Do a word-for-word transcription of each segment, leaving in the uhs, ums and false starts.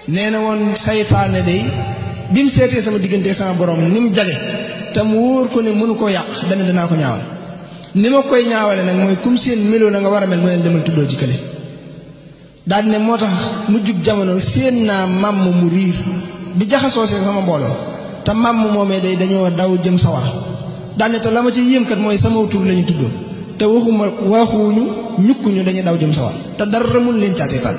nee na woon saytaane day bi mu seetee sama diggante sama borom ni mu jage te mu wóor ko ne mënu koo yàq dana danaa ko ñaawal ni ma koy ñaawale nag mooy comme seen meloo na nga war a mel mooy demal tuddoo ci kële daal ne moo tax mujjug jamono seen naa màmm mu riir di jaxasoo see sama mbooloo te màmm moomee day dañoo daw jëm sawar daal ne te la ma ci yéem kat mooy sama tur la ñu tuddoo te waxuma waxuñu ñukkuñu dañuy daw jëm sawar te dara mun leen caatee tal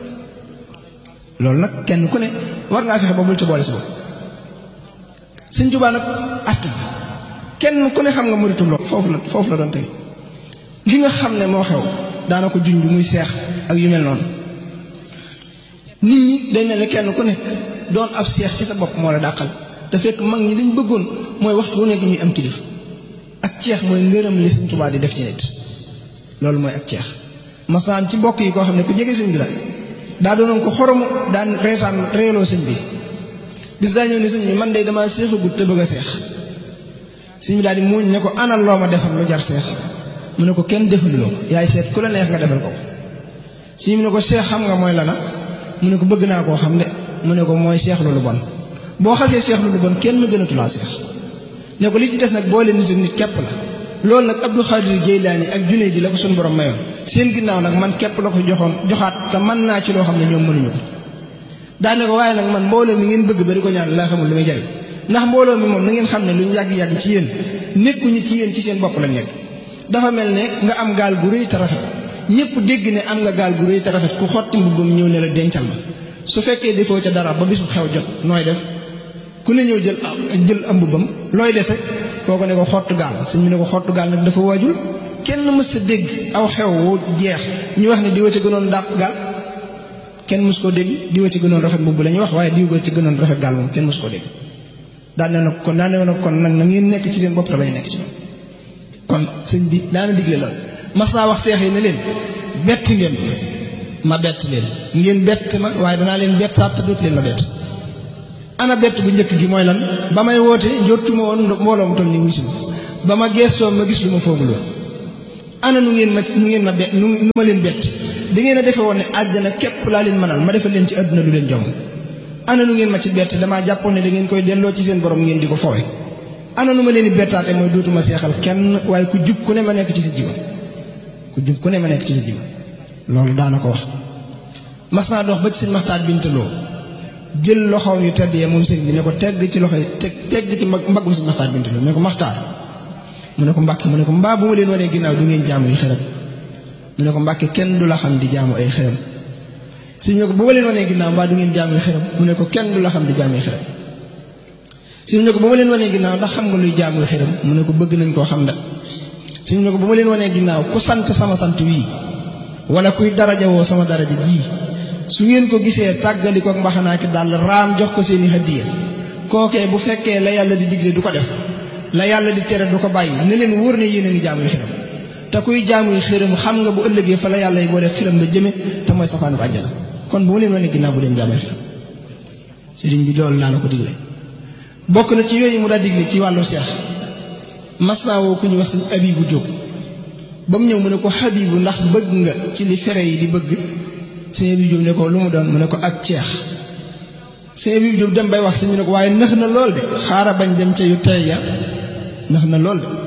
loolu nag kenn ku ne war ngaa fexe ba bul ci boole si bopp Sëñ Tuubaa nag att kenn ku ne xam nga muritum lool foofu la foofu la doon tey li nga xam ne moo xew daana ko junj muy seex ak yu mel noonu nit ñi day mel ne kenn ku ne doon ab seex ci sa bopp moo la dàqal te fekk mag ñi liñ bëggoon mooy waxtu wu nekk ñuy am kilifa ak ceex mooy ngërëm li Sëñ Tuubaa di def ci nit loolu mooy ak ceex masaan ci mbokk yi koo xam ne ku jege sëñ bi la daa doonoon ko xoromu daan reetaan reeloo sëñ bi bis daa ñëw ne sëñ bi man de damaa seexagut te bëgg a seex sëñ bi daal di muuñ ne ko anal loo ma defal lu jar seex mu ne ko kenn defaluloo ko yaay seet ku la neex nga defal ko sëñ bi ne ko seex xam nga mooy lana mu ne ko bëgg naa koo xam de mu ne ko mooy seex lu bon boo xasee seex lu bon kenn gënatulaa seex ne ko li ci des nag boole nit ak nit képp la loolu nag Abdou Khadir Jeylaani ak Junayd di la ko suñu borom mayoon seen ginnaaw nag man képp la ko joxoon joxaat te mën naa ci loo xam ne ñoom mënuñu ko daane ko waaye nag man mbooloo mi ngeen bëgg ba di ko ñaan laa xamul lu muy jariñ ndax mbooloo mi moom na ngeen xam ne lu ñu yàgg-yàgg ci yéen nekkuñu ci yéen ci seen bopp lañ nekk dafa mel ne nga am gaal gu rëy te rafet ñëpp dégg ne am nga gaal gu rëy te rafet ku xotti mbubbam ñëw ne la dencal ma su fekkee defoo ca dara ba bisu xew jot nooy def ku ne ñëw jël jël am mbubbam looy dese koo ko ne ko xottu gaal suñ mu ne ko xottu gaal nag dafa waajul kenn mës sa dégg aw xew wu jeex ñu wax ne diwa ci gënoon dàq gaal kenn mës koo dégg diwa ci gënoon rafet mbubb la ñuy wax waaye diwa ci gënoon rafet gaal moom kenn mës koo dégg daan ne nag kon daan ne nag kon nag na ngeen nekk ci seen bopp te bañ nekk ci ñoom kon sëñ bi daana digle lool mas naa wax seex yi ne leen bett ngeen ma bett leen ngeen bett ma waaye danaa leen bettaat te dootu leen ma bett ana bett bu njëkk gi mooy lan ba may woote jortuma woon mbooloo mu toll ni wusi ba ma geestoo ma gis lu ma foogul woon ana nu ngeen ma nu ngeen ma bett nu ma leen bett da ngeen a defe woon ne àjjana képp laa leen mënal ma defal leen ci àdduna lu leen jom ana nu ngeen ma ci bett damaa jàppoon ne da ngeen koy delloo ci seen borom ngeen di ko foowe ana nu ma leen di bettaate mooy dootuma seexal kenn waaye ku jub ku ne ma nekk ci sa jiba ku jub ku ne ma nekk ci sa jiba loolu daana ko wax mas naa dox ba ci sëñ Maxtaar Bintaloo jël loxoom yu tedd yee moom sëñ bi ne ko tegg ci loxo yi teg tegg ci mbaggum sëñ Maxtaar Bintaloo ne ko Maxtaar mu ne ko Mbàkke mu ne ko mbaa bu ma leen wanee ginnaaw du ngeen jaamu yu xërëm mu ne ko Mbàkke kenn du la xam di jaamu ay xërëm suñu ne ko bu ma leen wanee ginnaaw mbaa du ngeen jaamu yu xërëm mu ne ko kenn du la xam di jaamu yu xërëm suñu ne ko bu ma leen wanee ginnaaw ndax xam nga luy jaamu yu xërëm mu ne ko bëgg nañ koo xam da suñu ne ko bu ma leen wanee ginnaaw ku sant sama sant wii wala kuy daraja woo sama daraja ji su ngeen ko gisee tàggali ko mbaxanaa ki daal raam jox ko seeni hadiya kookee bu fekkee la yàlla di digle du ko def la yàlla di tere du ko bàyyi ne leen wóor ne yéen a ngi jaamu yu xërëm te kuy jaamu yu xërëm xam nga bu ëllëgee fa la yàlla yi boole xërëm la jëme te mooy safaanu àjjana kon bu ma leen wanee ginnaaw bu leen jaamu yu xërëm sëriñ bi loolu laa la ko digle bokk na ci yooyu mu daa digle ci wàllu seex mas naa woo ku ñu wax sëñ Abibu Jóob ba mu ñëw mu ne ko Habibu ndax bëgg nga ci li fere yi di bëgg sëñ Abibu Jóob ne ko lu mu doon mu ne ko ak ceex sëñ Abibu Jóob dem bay wax sëñ bi ne ko waaye nëx na lool de xaara bañ dem ca yu tey ya nëx na lool de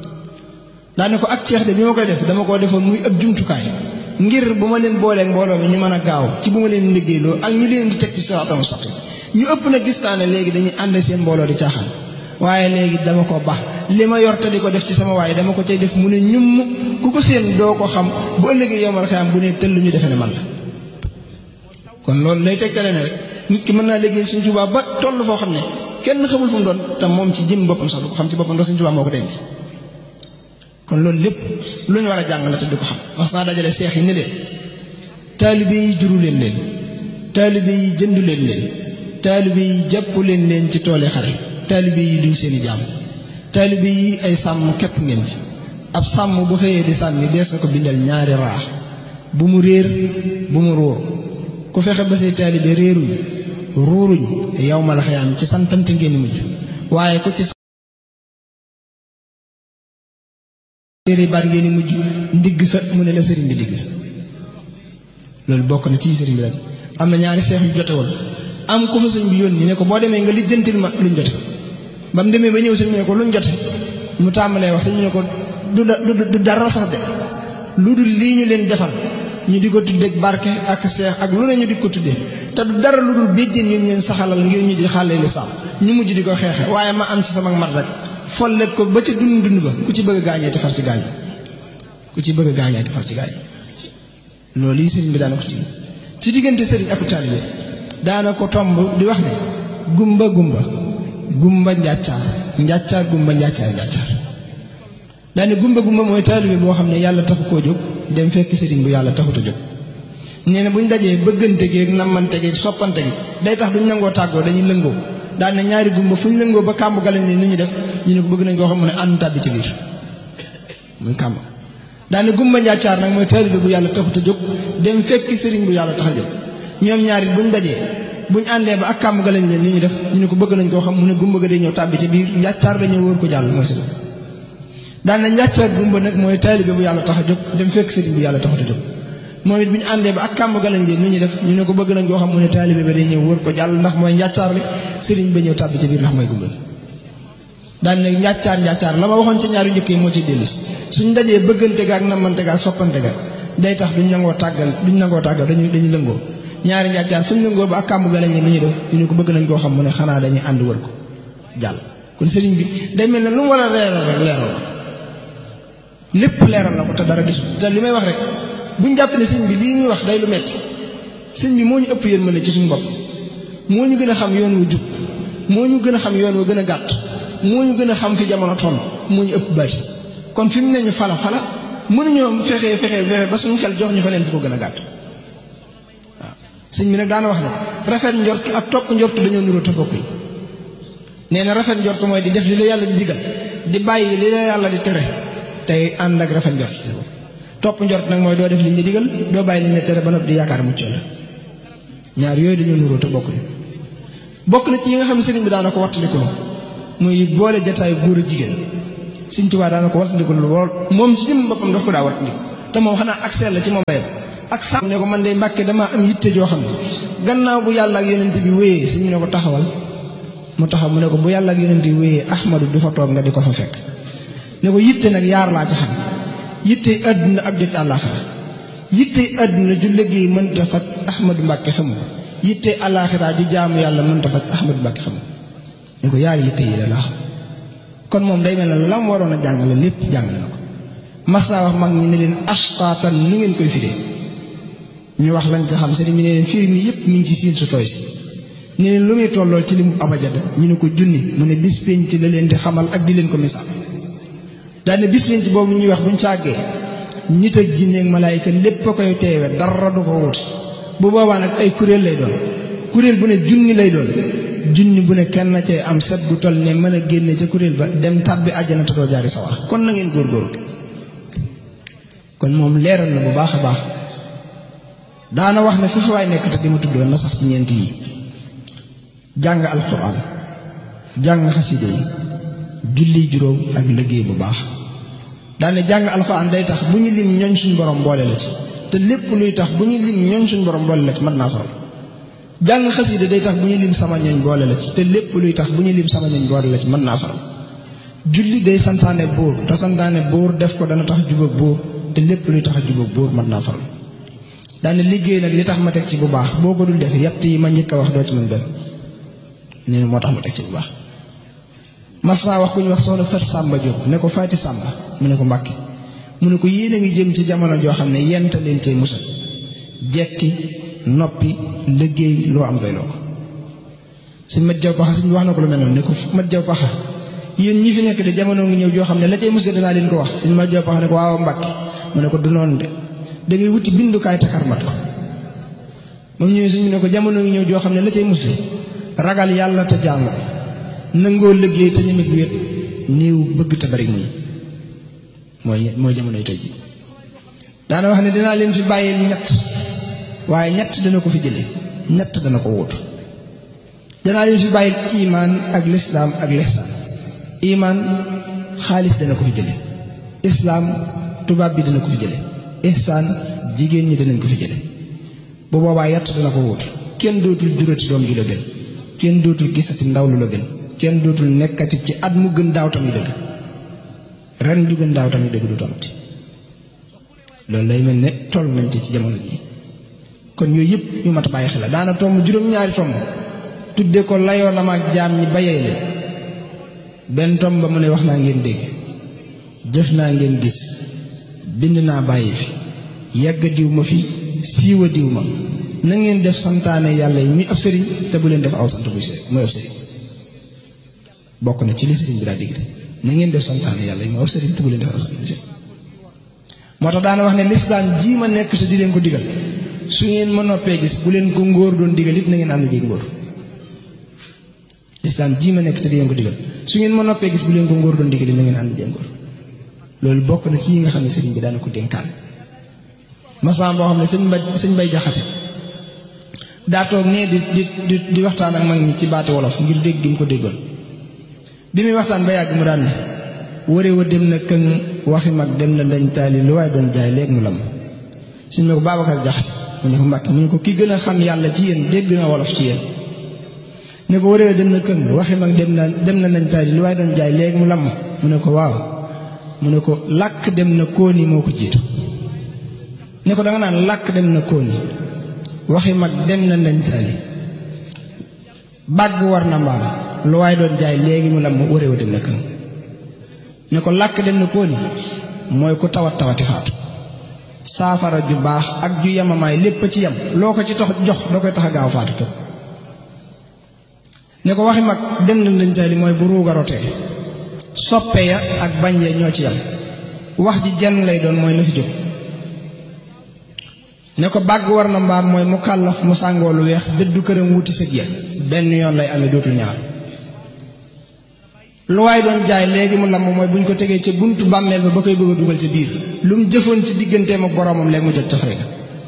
daane ko ak ceex de bi ma koy def dama koo defoon muy ab jumtukaay ngir bu ma leen booleeg mbooloo mi ñu mën a gaaw ci bu ma leen liggéeyloo ak ñu leen di teg ci siraatal mustaqiim ñu ëpp na gis naa ne léegi dañuy ànd seen mbooloo di caaxaan waaye léegi dama ko baax li ma yor te di ko def ci sama waaye dama ko cay def mu ne ñum ku ko seen doo ko xam bu ëllëgee yomal xiyam bu ne tëll ñu defe ne man la kon loolu lay tegtale ne rek nit ki mën naa liggéey Sëñ Tuubaa ba toll foo xam ne kenn xamul fu mu doon te moom ci jëm boppam sax du ko xam ci boppam ndax Sëñ Tuubaa moo ko denc kon loolu lépp lu ñu war a jàng la te du ko xam wax naa dajale seex yi ne leen taalibe yi juru leen leen taalibe yi jëndu leen leen taalibe yi jàpp leen leen ci toole xare taalibe yi duñ seeni jaam taalibe yi ay sàmm képp ngeen ci ab sàmm bu xëyee di sàmmi dees na ko bindal ñaari raa bu mu réer bu mu ruur ku fexe ba say taalibe réeruñ ruuruñ yow ma la xayaam ci santante ngeen mujj waaye ku ci séeri baat ngeen mujj ndigg sa mu ne la sëriñ bi digg sa loolu bokk na ci sëriñ bi rek am na ñaari seex yu jote woon am ku fa sëñ bi yónni ne ko boo demee nga lijjantil ma luñ jote ba mu demee ba ñëw sëñ bi ne ko luñ jote mu tàmbalee wax sëñ bi ne ko du du dara sax de lu dul lii ñu leen defal ñu di ko tuddee barke ak seex ak lu ne ñu di ko tuddee te du dara lu dul béjjén ñu leen saxalal ngir ñu di xàlle lislaam ñu mujj di ko xeexe waaye ma am ci sama mat rek follet ko ba ci dund dund ba ku ci bëgg a gaañee te far ci gaañ ku ci bëgg a gaañee te far ci gaañ loolu yi sëriñ bi daana ko ci ci diggante sëriñ ak taalibe daana ko tomb di wax ne gumba gumba gumba njàccaar njàccaar gumba njàccaar njàccaar daane gumba gumba mooy taalibe boo xam ne yàlla taxu koo jóg dem fekk sëriñ bu yàlla taxut a jóg nee na buñ dajee bëggante gi ak nammante gi soppante gi day tax duñ nangoo tàggoo dañuy lëngoo daan ne ñaari gumba fu ñu lëngoo ba kàmb galañ ni ñu def ñu ne ko bëgg nañ koo xam mu ne ànd tàbbi ci biir muy kàmb daane gumba njàccaar nag mooy taalibe bu yàlla taxut a jóg dem fekk sëriñ bu yàlla tax a jóg ñoom ñaari buñ dajee buñ àndee ba ak kàmb galañ leen ni ñu def ñu ne ko bëgg nañ koo xam mu ne gumba ga day ñëw tàbbi ci biir njàccaar la ñëw wóor ko jàll mooy sëriñ daan na njàccaar gumba nag mooy taalibe bu yàlla tax a jóg dem fekk sëriñ bu yàlla taxut a jóg moom it bu ñu àndee ba ak kàmb galañ leen ni ñu def ñu ne ko bëgg nañ koo xam mu ne taalibe ba day ñëw wër ko jàll ndax mooy njàccaar li sëriñ ba ñëw tàbbi ci biir ndax mooy gumba daan ne njàccaar njàccaar la ma waxoon ci ñaari njëkk yi moo ci dellu si suñ dajee bëggante ga ak namante ga ak soppante ga day tax duñ nangoo tàggal duñ nangoo tàggal dañuy dañuy lëngoo ñaari njàccaar fuñ lëngoo ba ak kàmb galañ leen ni ñu def ñu ne ko bëgg nañ koo xam mu ne xanaa dañuy ànd wër ko jàll kon sëriñ bi day mel ne lu mu war a leeral rek leeral lépp leeral na ko te dara gisul te li may wax rek buñ jàpp ne sëñ bi lii muy wax day lu metti sëñ bi moo ñu ëpp yërmande ci suñu bopp moo ñu gën a xam yoon wu jub moo ñu gën a xam yoon wa gën a gàtt moo ñu gën a xam fi jamono toll moo ñu ëpp bari kon fi mu ne ñu fala fala mënuñoo fexe fexe fexe ba suñu xel jox ñu fa neen fu ko gën a gàtt waaw sëñ bi nag daana wax ne rafet njort ak topp njort dañoo nuroo te bokkuñ nee na rafet njort mooy di def li la yàlla di digal di bàyyi li la yàlla di tere tey ànd ak rafet njort topp njort nag mooy doo def li ñu digal doo bàyyi li ñu tere ba noppi di yaakaar mucc la ñaar yooyu dañoo nuroo te bokkuñu bokk na ci yi nga xam ne sëriñ bi daana ko wattandiku muy boole jataayu góor a jigéen Sëriñ Tuubaa daana ko wattandiku lool moom ci jëm boppam daf ko daa wattandiku te moom xanaa ak sell la ci moom layam ak sàmm ne ko man de Mbàkke damaa am yitte joo xam ne gannaaw bu yàlla ak yonent bi wéyee suñu ne ko taxawal mu taxaw mu ne ko bu yàlla ak yonent bi wéyee Ahmadu du fa toog nga di ko fa fekk ne ko yitte nag yaar laa ci xam yitte àdduna ak jot àllaaxira yitte àdduna ju liggéey mënta faj Ahmadu Mbàkke xamu ko yitte àllaaxira ju jaamu yàlla mënta faj Ahmadu Mbàkke xamu ne ko yaari yitte yi la laa xam kon moom day mel ne lam waroon a jàngale lépp jàngale na ko mas naa wax mag ñi ne leen asqaatan nu ngeen koy firee ñu wax lañ ca xam sëriñ bi ne leen firi mi yëpp mi ngi ci siin su tooy si ne leen lu muy tollool ci li mu abajada ñu ne ko junni mu ne bis penc la leen di xamal ak di leen ko misaal daane bis penc boobu ñuy wax buñ càggee nit ak jinne ak malaayika lépp a koy teewe dara du ko wuti bu boobaa nag ay kuréel lay doon kuréel bu ne junni lay doon junni bu ne kenn cee am set bu toll ne mën a génne ca kuréel ba dem tàbbi àjjana te doo jaari sawar kon na ngeen góorgóorlu kon moom leeral na bu baax a baax daana wax ne fi fi waay nekk te di ma tuddoon na sax ci ñeent yi jàng alxuraan jàng xaside yi julli juróom ak liggéey bu baax daane jàng alxuraan day tax bu ñu lim ñooñ suñ borom boole la ci te lépp luy tax bu ñu lim ñooñ suñ borom boole la ci mën naa faral jàng xaside day tax bu ñu lim sama ñooñ boole la ci te lépp luy tax bu ñu lim sama ñooñ boole la ci mën naa faral julli day santaane buur te santaane buur def ko dana tax jubóog buur te lépp luy tax a jubóog buur mën naa faral daane liggéey nag li tax ma teg ci bu baax boo ko dul def yett yi ma njëkk a wax doo ci mën benn nee na moo tax ma teg ci bu baax mas naa wax ku ñu wax soxna Fat Sàmba Jóob ne ko Faati Sàmba mu ne ko Mbàkke mu ne ko yéen a ngi jëm ci jamono joo xam ne yent leen tey musal jekki noppi liggéey loo am doy loo ko suñ mat jaw paxa suñ wax na ko lu mel noonu ne ko mat jaw paxa yéen ñi fi nekk de jamono ngi ñëw joo xam ne la cay musal danaa leen ko wax suñ mat jaw paxa ne ko waaw Mbàkke mu ne ko du noonu de da ngay wuti bindukaay takarmat ko moom ñëwee suñ mu ne ko jamono ngi ñëw joo xam ne la cay musli ragal yàlla te jaamu ko nangoo liggéey te ñemeg wéet néew bëgg te bari muñ mooy mooy jamonoy tey ji daana wax ne dinaa leen fi bàyyil ñett waaye ñett dana ko fi jële ñett dana ko wóotu danaa leen fi bàyyil imaan ak lislaam ak lihsaan imaan xaalis dana ko fi jële islaam tubaab bi dana ko fi jële ihsaan jigéen ñi danañ ko fi jële bu boobaa yett dana ko wut kenn dootul jurati doom ju la gën kenn dootul gisati ndaw lu la gën kenn dootul nekkati ci at mu gën daaw tamit dëgg ren ju gën daaw tamit dëgg du tomati loolu lay mel ne toll nañ ci ci jamono ji kon yooyu yëpp ñu mat a bàyyi xel la daana tomb juróom-ñaari tomb tudde ko layoo la ma ak jaam ñi bayee leen benn tomb ba mu ne wax naa ngeen dégg jëf naa ngeen gis bind naa bàyyi fi yàgg diw ma fi siiwa diw ma na ngeen def santaane yàlla yi muy ab sëriñ te bu leen def aw sant buy sëriñ mooy ab sëriñ bokk na ci li sëriñ bi daa digg na ngeen def santaane yàlla yi mooy ab sëriñ te bu leen def aw sant buy sëriñ moo tax daana wax ne lislaam jii ma nekk te di leen ko digal su ngeen ma noppee gis bu leen ko ngóor doon digal it na ngeen ànd jéeg ngóor lislaam jii ma nekk te di leen ko digal su ngeen ma noppee gis bu leen ko ngóor doon digal it na ngeen ànd jéeg ngóor loolu bokk na ci yi nga xam ne sëriñ bi daana ko dénkaan masan boo xam ne sëñ bay sëñ bay jaxate daa toog nee di di di waxtaan ak mag ñi ci baati wolof ngir dégg gi mu ko déggoon bi muy waxtaan ba yàgg mu daan ne wari wa dem na këng waxi mag dem na dañ taali lu waaye doon jaay léegi mu lam suñ ne ko Babacar Jaxate mu ne ko Mbàkke mu ne ko ki gën a xam yàlla ci yéen dégg na wolof ci yéen ne ko wari wa dem na këng waxi mag dem na dem na dañ taali lu waaye doon jaay léegi mu lam mu ne ko waaw mu ne ko làkk dem na kóoni moo ko jiitu ne ko da nga naan làkk dem na kóoni waxi mag dem na dañ taali bàgg war na mbaam lu waaye doon jaay léegi mu lam wari wa dem na këng ne ko làkk dem na kóoni mooy ku tawat tawati faatu saafara ju baax ak ju yamamaay lépp ci yam loo ko ci tax jox da koy tax a gaaw faatu képp ne ko waxi mag dem na dañ taali mooy bu ruuga rotee soppe ya ak bañ ya ñoo ci yam wax ji jenn lay doon mooy na fi jóg ne ko bàgg war na mbaam mooy mu kàllaf mu sàngoo lu weex dëddu këram wuti sëg ya benn yoon lay amee dootul ñaar lu waay doon jaay léegi mu lamb mooy buñ ko tegee ca buntu bàmmeel ba ba koy bëgg a dugal ca biir lu mu jëfoon ci digganteem ak boromam léegi mu jot ca fay ga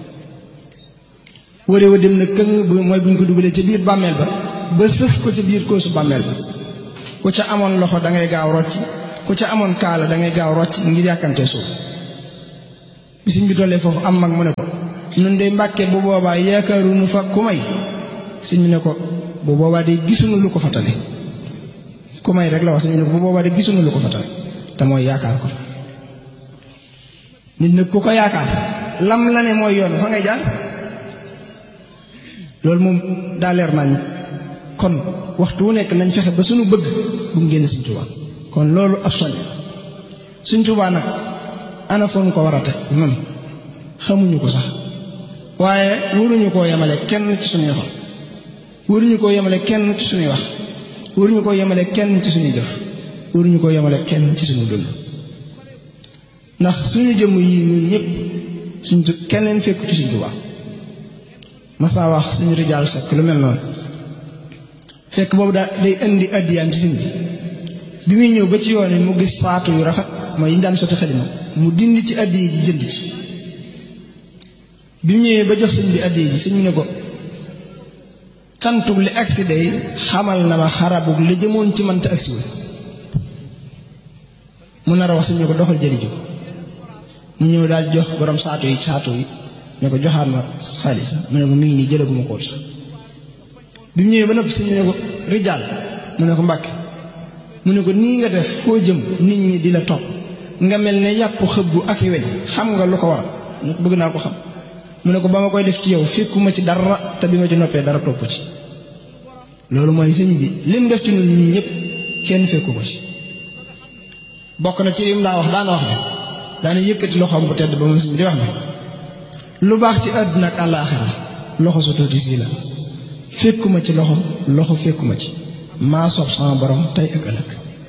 wari wa dem na këng mooy buñ ko dugalee ca biir bàmmeel ba ba sës ko ca biir koosu bàmmeel ba ku ca amoon loxo da ngay gaaw rocc ku ca amoon kaala da ngay gaaw rocc ngir yàkkante suuf bisiñ bi tollee foofu am mag mu ne ko nun de Mbàkke bu boobaa yaakaaruñu fa ku may sëñ bi ne ko bu boobaa de gisuñu lu ko fatale ku may rek la wax sëñ bi ne ko bu boobaa de gisuñu lu ko fatale te mooy yaakaar ko nit nag ku ko yaakaar lam la ne mooy yoon fa ngay jaar loolu moom daa leer nañ kon waxtu wu nekk nañ fexe ba suñu bëgg bu mu génn Sëñ Tuubaa kon loolu ab soññ Sëñ Tuubaa nag ana fa ñu ko war a teg man xamuñu ko sax waaye waruñu koo yemale kenn ci suñuy xol waruñu koo yemale kenn ci suñuy wax waruñu koo yemale kenn ci suñuy jëf waruñu koo yemale kenn ci suñu dund ndax suñu jëmm yii ñun ñëpp suñ keneen fekku ci Sëñ Tuubaa mas naa wax suñu rijaal sekk lu mel noonu fekk boobu daa day indi addiyaam ci sëñ bi bi muy ñëw ba ci yoon yi mu gis saatu yu rafet mooy yi ñu daan sotti xalima mu dindi ci addiya ji jënd ci bi mu ñëwee ba jox sëñ bi addiya ji sëñ bi ne ko cantug li agsi day xamal na ma xarabug li jëmoon ci man te agsiwul mu nar a wax sëñ bi ko doxal jëli ji ko mu ñëw daal jox borom saatu yi saatu yi ne ko joxaat ma xaalis mu ne ko mi ngi nii jëlaguma ko sax bi mu ñëwee ba noppi sëñ bi ne ko rijaal mu ne ko Mbàkke mu ne ko nii nga def foo jëm nit ñi di la topp nga mel ne yàpp xëbbu ak i weñ xam nga lu ko waral ñu bëgg naa ko xam mu ne ko ba ma koy def ci yow fekkuma ci dara te bi ma ci noppee dara topp ci loolu mooy sëñ bi lim def ci ñun ñii ñëpp kenn fekku ko ci bokk na ci lim daa wax daana wax ne daana yëkkati loxoom bu tedd ba moom sëñ bi di wax ne lu baax ci àdduna ak àllaaxira loxo su tuuti sii la fekkuma ci loxo loxo fekkuma ci maa soob sama borom tey ak ëllëg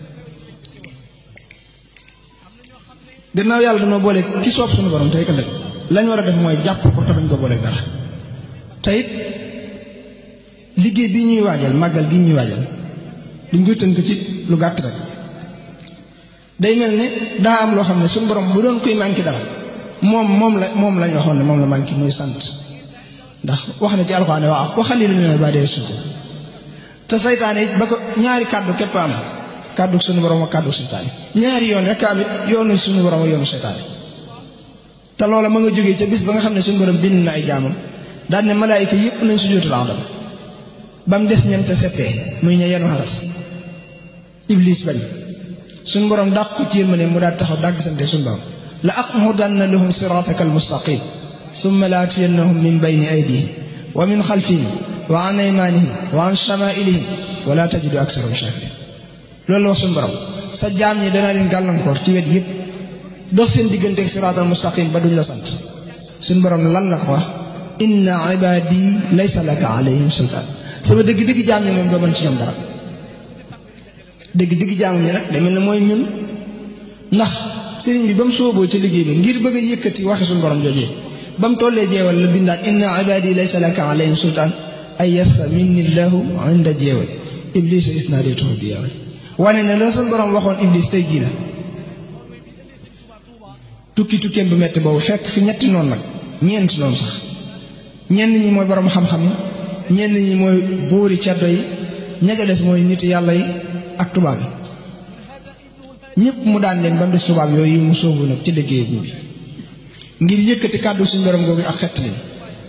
gannaaw yàlla dama boole ki soob suñu borom tey ak ëllëg lañ war a def mooy jàpp ko te bañ ko boole dara te it liggéey bi ñuy waajal màggal gi ñuy waajal duñ koy tënk ci lu gàtt rek day mel ne daa am loo xam ne suñu borom bu doon koy manqué dara moom moom la moom lañ waxoon ne moom la manqué muy sant ndax wax na ci alxuraan ne waaw wa xaliilun mina l-ibaadi shakuur te saytaane it ba ko ñaari kàddu képp am kàddu suñu borom ak kàddu saytaane ñaari yoon rek am it yoonu suñu borom ak yoonu saytaane te loola ma nga jógee ca bis ba nga xam ne suñu borom bind na ay jaamam daan ne malaayika yëpp nañ sujjóotal Aadama ba mu des ñem te settee muy ña yenu xaras iblis bañ suñ borom dàq ko ci yërmande mu daal taxaw dàgg sante suñ borom la aqudanna lahum siraataka almustaqim summa la atiyannahum min bayni aydihim wa min xalfihim wa an aymanihim wa an shamailihim wa la tajidu aksarahum shakirin loolu la wax suñ borom sa jaam ñi danaa leen gàllankoor ci wet yëpp dox seen digganteeg siraatal mustaqim ba duñ la sant suñ borom lan la ko wax inna ibadi laysa laka alayhim sultaan sama dëgg-dëgg jaam ñi moom doo mën ci ñoom dara dëgg-dëgg jaam ñi nag demel na mooy ñun ndax sëriñ bi ba mu sooboo ci liggéey bi ngir bëgg a yëkkati waxi suñu borom joojee ba mu tollee jeewal la bindaat inna ibadi laysa laka alayhim sultaan ay yassa minni llahu inda jeewal iblis isnaadaytuhu bi yawal wane ne la suñu borom waxoon iblis tey jii la tukki tukkeem bu metti boobu fekk fi ñetti noonu nag ñeenti noonu sax ñenn ñi mooy borom xam-xam yi ñenn ñi mooy buuri ceddo yi ña ca des mooy nit yàlla yi ak tubaab yi ñëpp mu daan leen ba mu des tubaab yooyu mu sóobu nag ci liggéey bi ngir yëkkati kàddu suñu borom googu ak xett leen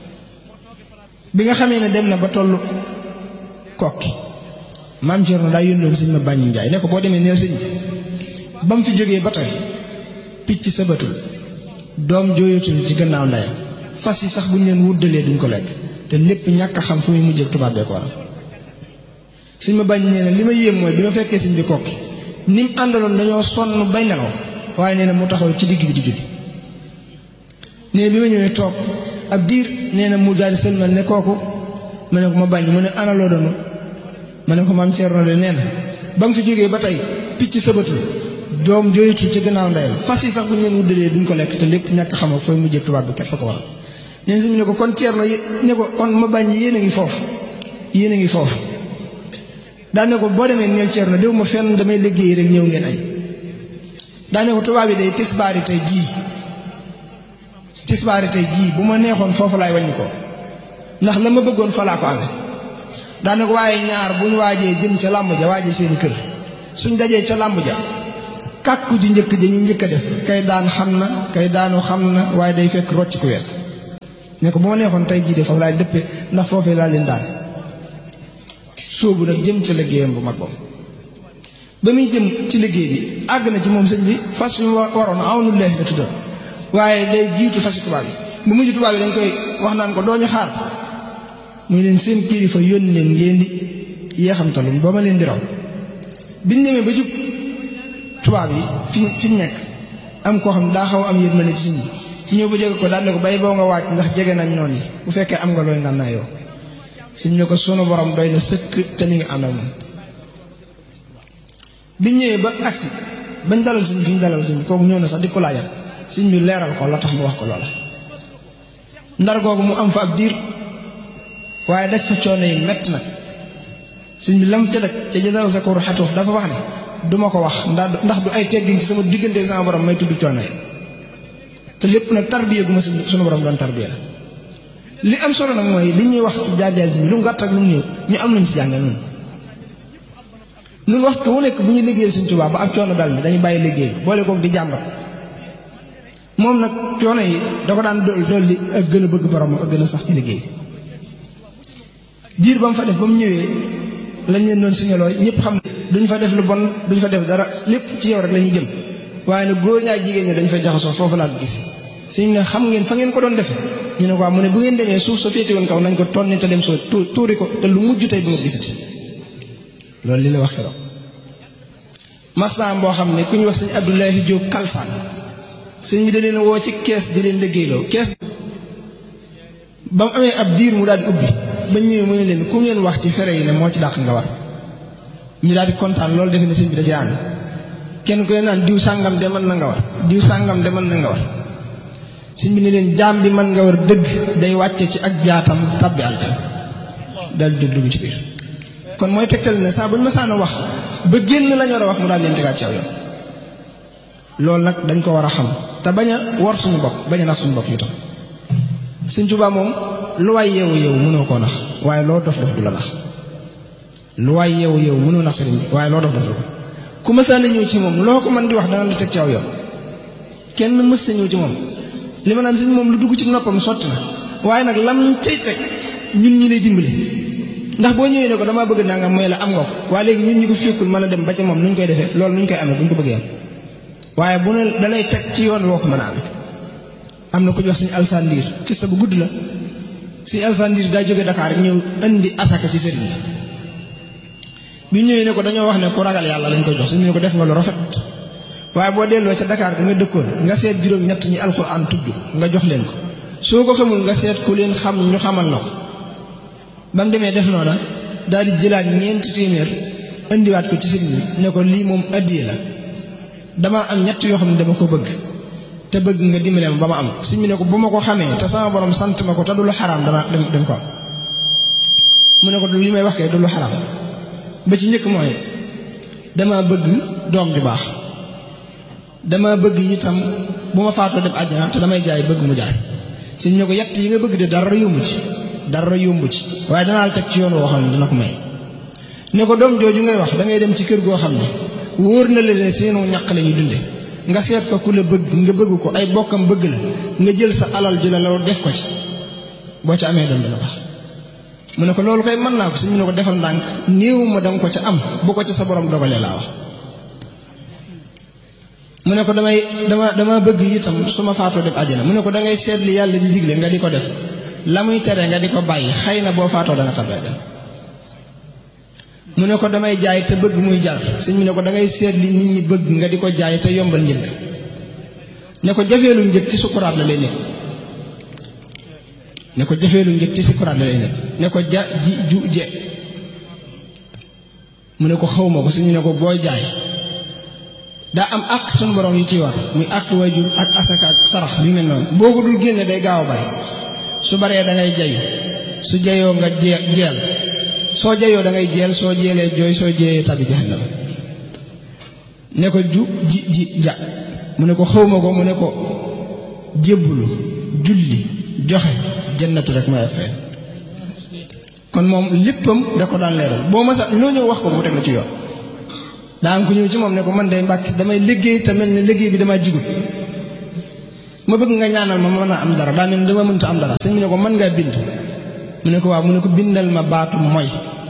bi nga xamee ne dem na ba tollu kokki maam Cerno daa yónnoon sëñ ma bàññi njaay ne ko boo demee neel sëñ bi ba mu fi jógee ba tey picc sabatul doom jooyatul ci gannaaw ndeyam fas yi sax bu ñu leen wuddalee duñ ko lekk te lépp ñàkk a xam fu muy mujjee tubaab bee ko waral sëñ ma bañ nee na li ma yéem mooy bi ma fekkee sëñ bi kokki ni mu àndaloon dañoo sonn bay nelaw waaye nee na mu taxaw ci digg bi di julli nee bi ma ñëwee toog ab diir nee na mu daal di sëlmal ne kooku ma ne ko ma bañ mu ne ana loo doon ma ne ko maam Cerno de nee na ba mu fi jógee ba tey picc sabatul doom jooyatul ci gannaaw ndeyam fas yi sax bu ñu leen wuddalee duñ ko lekk te lépp ñàkk xam ak fooy mujjee tubaab bi képp ko waral neen si mu ne ko kon Cerno ne ko kon ma bañ yéen a ngi foofu yéen a ngi foofu daane ko boo demee neel Cerno déw ma fenn damay liggéey rek ñëw ngeen añ daane ko tubaab yi day tisbaari tey jii tisbaari tey jii bu ma neexoon foofu laay wàññi ko ndax la ma bëggoon fa laa ko amee daane ko waaye ñaar bu ñu waajee jëm ca làmb ja waajee seeni kër suñ dajee ca làmb ja kàkku ji njëkk ja ñuy njëkk a def kay daan xam na kay daanu xam na waaye day fekk rocc ku wees ne ko bu ma neexoon tey jii de foofu laay dëppee ndax foofee laa leen daan sóobu nag jëm ci liggéeyam bu mag boobu ba muy jëm ci liggéey bi àgg na ci moom sëñ bi fas yu waroon awnullahi la tuddoon waaye day jiitu fasi tubaab yi bu mujj tubaab yi dañ koy wax naan ko doo ñu xaar muy leen seen kilifa yónni leen ngeen di yeexamtalum ba ma leen di raw biñ demee ba jub tubaab yi fi fi nekk am koo xam daa xaw am yërmande ci sëñ bi ñëw ba jege ko daal ne ko bay boo nga waaj ndax jege nañ noonu yi bu fekkee am nga looy ngànnaa yow sëñ ne ko sunu borom doy na sëkk te mi ngi ànd ak moom biñ ñëwee ba agsi bañ dalal sëñ fi ñu dalal sëñ kooku ñëw na sax di ko laajal sëñ bi leeral ko la tax mu wax ko loola ndar googu mu am fa ab diir waaye daj fa coono yi mett nag sëñ bi lam ca daj ca jëdal sa koru xatuuf dafa wax ne duma ko wax ndax ndax du ay teggin ci sama diggante sama borom may tudd coono yi te lépp nag tarbiya gu ma sunu borom doon tarbiya la li am solo nag mooy li ñuy wax ci jaar-jaar si lu mu gàtt ak lu mu ñëw ñu am luñ ci jàngal ñun ñun waxtu wu nekk bu ñu liggéeyal Sëñ Tuubaa ba am coono dal mi dañu bàyyi liggéey bi boole koog di jàmbat moom nag coono yi da ko daan dool dool li ak gën a bëgg borom ak gën a sax ci liggéey diir ba mu fa def ba mu ñëwee lañ leen doon signaloo ñëpp xam ne duñ fa def lu bon duñ fa def dara lépp ci yow rek la ñuy jëm waaye nag góor ñaa jigéen ñi dañ fay jaxasoo foofu laa gis suñu ne xam ngeen fa ngeen ko doon defe ñu ne ko mu ne bu ngeen demee suuf sa féete woon kaw nañ ko tonni te dem soo tuuri ko te lu mujj tey bu ma gisati loolu li la wax keroog masam boo xam ne ku ñu wax sëñ Abdoulahi Diop Kalsaan sëñ bi da leen woo ci kees di leen liggéeyloo kees ba mu amee ab diir mu daal di ubbi ba ñëwee mu ne leen ku ngeen wax ci fere yi ne moo ci dàq nga war ñu daal di kontaan loolu defe ne sëñ bi da ci ànd kenn ku leen naan diw sàngam de mën na nga war diw sàngam de mën na nga war sëñ bi ne leen jaam bi mën nga war dëgg day wàcce ci ak jaatam tabbi aljana daal di dugg ci biir kon mooy tegtal ne saa bu ñu ma saan a wax ba génn lañ war a wax mu daal leen tegaat ci aw yoon loolu nag dañ ko war a xam te bañ a wor suñu bopp bañ a nax suñu bopp itam Sëñ Tuubaa moom lu waay yeewu yeewu mënoo koo nax waaye loo dof dof du la nax lu waay yeewu yeewu mënoo nax sëriñ bi waaye loo dof dof du la ku mësaan a ñëw ci moom loo ko mën di wax dana la teg ci aw yoon kenn mës a ñëw ci moom li ma naan sëñ moom lu dugg ci noppam sotti na waaye nag lam cay teg ñun ñi lay dimbale ndax boo ñëwee ne ko damaa bëgg nangam mooy la am nga ko waaye léegi ñun ñu ko fekkul mën a dem ba ca moom nuñ koy defee loolu nuñ koy amee buñ ko bëggee am waaye bu ne da lay teg ci yoon woo ko mën a amee am na ku ñu wax suñu alsaan ndiir kista bu gudd la suñu alsaan ndiir daa jóge Dakar rek ñëw indi asaka ci sëriñ bi ñëwee ne ko dañoo wax ne ku ragal yàlla lañ koy jox suñu ne ko def nga lu rafet waaye boo delloo ca Dakar ga nga dëkkoon nga seet juróom ñett ñi alxuraan tudd nga jox leen ko soo ko xamul nga seet ku leen xam ñu xamal na ko ba mu demee def noona daal di jëlaat ñeenti téeméer indiwaat ko ci sëriñ bi ne ko lii moom addiye la damaa am ñett yoo xam ne dama ko bëgg te bëgg nga dimbale ma ba ma am sëriñ bi ne ko bu ma ko xamee te sama borom sant ma ko te du lu xaraam dana dem dem ko am mu ne ko li may wax kay du lu xaraam ba ci njëkk mooy dama bëgg doom ju baax dama bëgg itam bu ma faatoo dem àjjana te damay jaay bëgg mu jaay sëriñ ne ko yett yi nga bëgg de dara yomb ci dara yomb ci waaye danaa la teg ci yoon woo xam ne dina ko may ne ko doom jooju ngay wax da ngay dem ci kër goo xam ne wóor na la ne seenu ñaq la ñuy dunde nga seet fa ku la bëgg nga bëgg ko ay bokkam bëgg la nga jël sa alal ju la la def ko ci boo ci amee doom dina baax mu ne ko loolu koy mën naa ko si mu ne ko defal ndànk néew ma danga ko ca am bu ko ci sa borom dogalee laa wax mu ne ko damay dama dama bëgg itam su ma faatoo dem àjjana mu ne ko da ngay seet li yàlla di digle nga di ko def la muy tere nga di ko bàyyi xëy na boo faatoo da nga tabbi àjjana mu ne ko damay jaay te bëgg muy jar sëñ mu ne ko da ngay seet li nit ñi bëgg nga di ko jaay te yombal njëg ne ko jafeelu njëg ci sukuraat la lay nekk ne ko jafeelu njëg ci sukuraat la lay nekk ne ko ja ji ju je mu ne ko xawma ko sëñ mu ne ko booy jaay daa am àq suñu borom yu ciy war muy àq waajur ak asaka ak sarax yu mel noonu boo ko dul génne day gaaw a bari su baree da ngay jayu su jayoo nga jee jeel soo jayoo da ngay jeel soo jeelee jooy soo jeeyee tabi jahannam ne ko ju ji ji ja mu ne ko xawma ko mu ne ko jébbulu julli joxe jannatu rek mooy ak fay kon moom léppam da ko daan leeral boo masa loo ñëw wax ko mu teg la ci yoon daa am ko ñëw ci moom ne ko man day mbàkk damay liggéey te mel ne liggéey bi damaa jigut ma bëgg nga ñaanal ma mën a am dara daa mel ne dama mënta am dara sëñ bi ne ko mën ngaa bind mu ne ko waaw mu ne ko bindal ma baatu mooy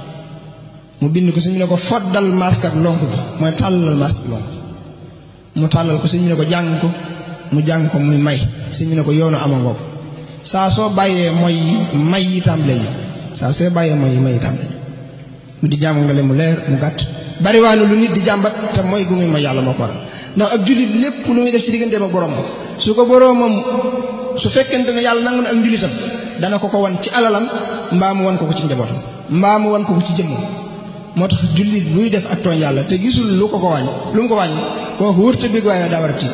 mu bind ko sëñ bi ne ko foddal masque ak lonk bi mooy tàllal masque ak lonk mu tàllal ko sëñ bi ne ko jàng ko mu jàng ko muy may sëñ bi ne ko yoonu ama ngoog saa soo bàyyee mooy may yi tàmbalee ñu saa soo bàyyee mooy yi may yi tàmbalee mu di jàmm nga le mu leer mu gàtt bariwaane lu nit di jàmbat te mooy gu muy mooy yàlla moo ko waral ndax ab jullit lépp lu muy def ci digganteem ak boromam su ko boromam su fekkente ne yàlla nangu na ak njullitam dana ko ko wan ci alalam mbaa mu wan ko ko ci njabootam mbaa mu wan ko ko ci jëmmam moo tax jullit buy def ak tooñ yàlla te gisul lu ko ko wàññi lu mu ko wàññi kooku wërta bég waaye daa war a tiit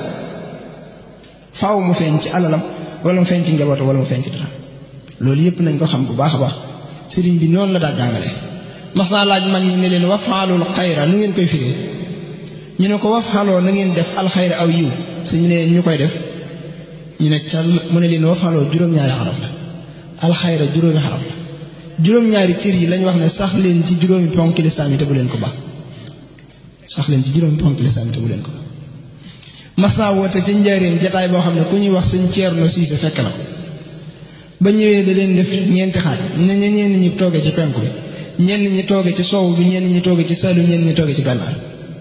faaw mu feeñ ci alalam wala mu feeñ ci njabootam wala mu feeñ ci dara loolu yëpp nañ ko xam bu baax a baax sëriñ bi noonu la daa jàngale mas naa laaj mag ñi ne leen wafaalul xayra nu ngeen koy firee ñu ne ko wafaaloo na ngeen def alxayra aw yiw suñu ne ñu koy def ñu ne cal mu ne leen wafaaloo juróom-ñaari xaraf la alxayra juróomi xaraf la juróom-ñaari cër yi lañ wax ne sax leen ci juróomi ponk lislaam yi te bu leen ko baax sax leen ci juróomi ponk lislaam yi te bu leen ko baax mas naa woote ca njaareem jataay boo xam ne ku ñuy wax sëñ Ceerno Siise fekk na ko ba ñëwee da leen def ñeenti xaaj ne ñe ñenn ñi toogee ci penku bi ñenn ñi tooge ci soow bi ñenn ñi tooge ci salu ñenn ñi tooge ci gànnaar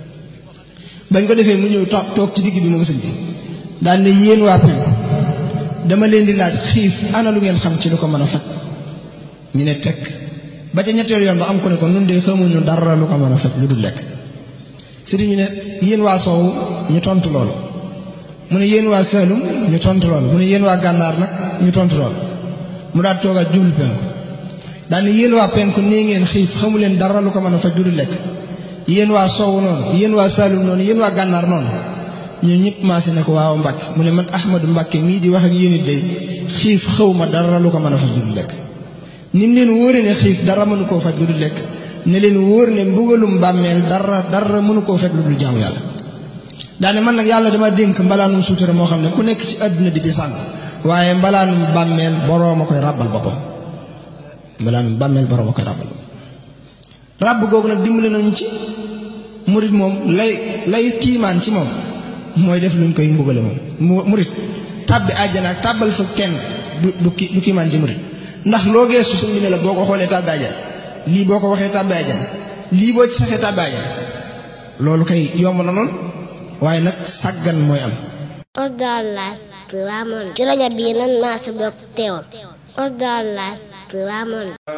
bañ ko defee mu ñëw toog ci digg bi moom sëñ bi daal ne yéen waa penku dama leen di laaj xiif ana lu ngeen xam ci lu ko mën a faj ñu ne tekk ba ca ñetteel yoon ba am ko ne ko nun de xamuñu dara lu ko mën a faj lu dul lekk sëriñ ñu ne yéen waa soow ñu tontu loolu mu ne yéen waa Saalum ñu tontu loolu mu ne yéen waa gànnaar nag ñu tontu loolu mu daal toogaat jublu penku daal ne yéen waa penku nii ngeen xiif xamu leen dara lu ko mën a faj lu dul lekk yéen waa soow noonu yéen waa Saalum noonu yéen waa gànnaar noonu ñun ñëpp maase ne ko waaw Mbàkke mu ne man Ahmadu Mbàkke mii di wax ak yéen it day xiif xaw ma dara lu ko mën a faj lu dul lekk ni mu leen wóore ne xiif dara mënu koo faj lu dul lekk ne leen wóor ne mbugalum bàmmeel dara dara mënu koo fekk lu dul jaamu yàlla daane man nag yàlla dama dénk mbalaanum suutura moo xam ne ku nekk ci àdduna di ci sàng waaye mbalaanum bàmmeel boroom a koy ràbbal boppam mbalaanum bàmmeel boroom a koy ràbbal boppam ràbb googu nag dimbali nañu ci murit moom lay lay tiimaan ci moom mooy def luñ koy mbugale moom murit tàbbi àjjana ak tàbbal fa kenn du du ki du kii maan ci murit ndax loo geestu sëñ bi ne la boo ko xoolee tàbbi àjjana lii boo ko waxee tàbbi àjjana lii boo ci saxee tàbbi àjjana loolu kay yomb na noonu waaye nag sàggan mooy am. Osdar Live Touba Monde ci rajo bii nan maa si bokk teewal Osdar Live Touba Monde.